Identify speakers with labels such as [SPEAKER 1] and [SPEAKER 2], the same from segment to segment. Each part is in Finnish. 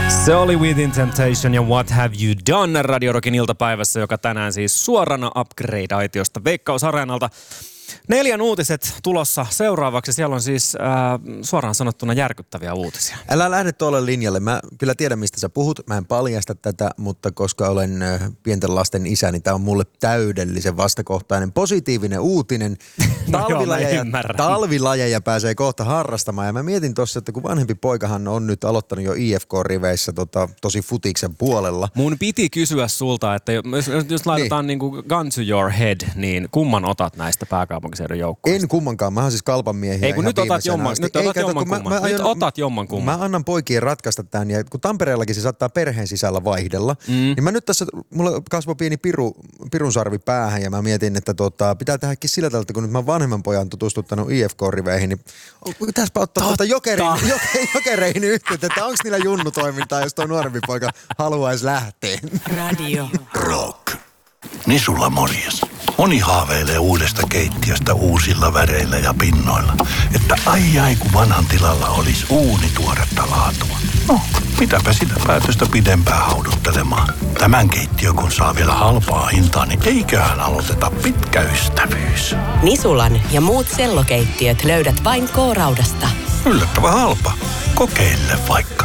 [SPEAKER 1] Se oli Within Temptation ja What Have You Done Radio Rockin iltapäivässä, joka tänään siis suorana Upgrade-aitiosta Veikkaus Areenalta. 4 uutiset tulossa seuraavaksi. Siellä on siis suoraan sanottuna järkyttäviä uutisia.
[SPEAKER 2] Älä lähde tuolle linjalle. Mä kyllä tiedän, mistä sä puhut. Mä en paljasta tätä, mutta koska olen pienten lasten isä, niin tää on mulle täydellisen vastakohtainen positiivinen uutinen. Talvilajeja pääsee kohta harrastamaan. Ja mä mietin tossa, että kun vanhempi poikahan on nyt aloittanut jo IFK-riveissä tosi futiksen puolella.
[SPEAKER 1] Mun piti kysyä sulta, että jos laitetaan niin kuin gun to your head, niin kumman otat näistä pääkaupunkiseudun joukkueista?
[SPEAKER 2] En kummankaan. Mä oon siis Kalpan miehiä.
[SPEAKER 1] Ei kun nyt otat jommankumman.
[SPEAKER 2] Mä annan poikien ratkaista tämän ja kun Tampereellakin se saattaa perheen sisällä vaihdella, niin mä nyt tässä, mulla kasvoi pieni pirunsarvi päähän ja mä mietin, että pitää tehdäkin sillä tavalla, että kun nyt mä vanhemman pojan tutustuttanut IFK-riveihin, niin pitäisipä ottaa jokereihin yhteyttä, että onko niillä junnutoimintaa, jos toi nuorempi poika haluaisi lähteä.
[SPEAKER 3] Radio
[SPEAKER 4] Rock. Nisulla morjes. Moni haaveilee uudesta keittiöstä uusilla väreillä ja pinnoilla. Että ai kun vanhan tilalla olisi uunituoretta laatua. No, mitäpä sitä päätöstä pidempään hauduttelemaan. Tämän keittiön kun saa vielä halpaa hintaa, niin eiköhän aloiteta pitkä ystävyys.
[SPEAKER 3] Nisulan ja muut sellokeittiöt löydät vain K-Raudasta.
[SPEAKER 4] Yllättävän halpa. Kokeile vaikka.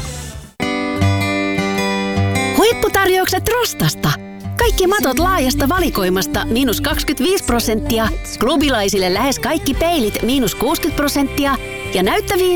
[SPEAKER 5] Huipputarjoukset Rostasta. Kaikki matot laajasta valikoimasta -25%, klubilaisille lähes kaikki peilit -60% ja näyttäviin